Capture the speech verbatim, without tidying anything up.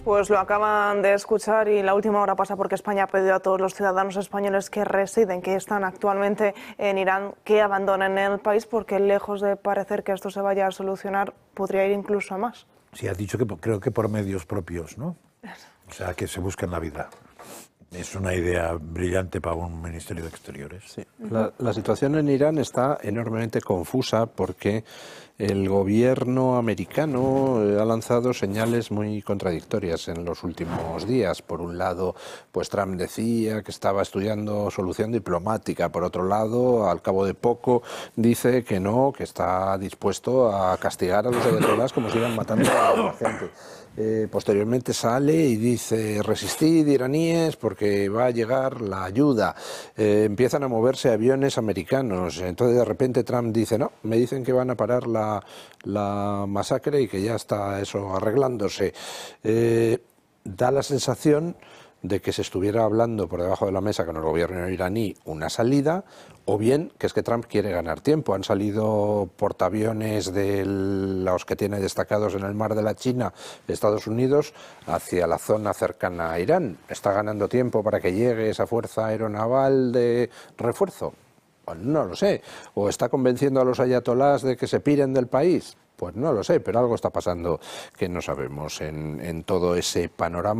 Pues lo acaban de escuchar y la última hora pasa porque España ha pedido a todos los ciudadanos españoles que residen, que están actualmente en Irán, que abandonen el país porque lejos de parecer que esto se vaya a solucionar, podría ir incluso a más. Sí, ha dicho que creo que por medios propios, ¿no? O sea, que se busquen la vida. Es una idea brillante para un Ministerio de Exteriores. Sí. La, la situación en Irán está enormemente confusa porque el gobierno americano ha lanzado señales muy contradictorias en los últimos días. Por un lado, pues Trump decía que estaba estudiando solución diplomática. Por otro lado, al cabo de poco, dice que no, que está dispuesto a castigar a los ayatolás como sigan matando a la gente. Eh, posteriormente sale y dice: resistid, iraníes, porque va a llegar la ayuda. Eh, empiezan a moverse aviones americanos. Entonces de repente Trump dice: no, me dicen que van a parar la, la masacre y que ya está eso arreglándose. Eh, da la sensación de que se estuviera hablando por debajo de la mesa con el gobierno iraní una salida, o bien que es que Trump quiere ganar tiempo. Han salido portaaviones de los que tiene destacados en el mar de la China, Estados Unidos, hacia la zona cercana a Irán. ¿Está ganando tiempo para que llegue esa fuerza aeronaval de refuerzo? Pues no lo sé. ¿O está convenciendo a los ayatolás de que se piren del país? Pues no lo sé, pero algo está pasando que no sabemos en, en todo ese panorama.